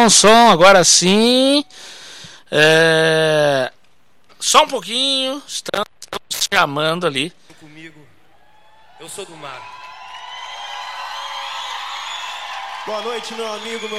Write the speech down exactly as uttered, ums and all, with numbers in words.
som, som, agora sim. É... Só um pouquinho, estamos, estamos chamando ali. Comigo, eu sou do mar. Boa noite, meu amigo, meu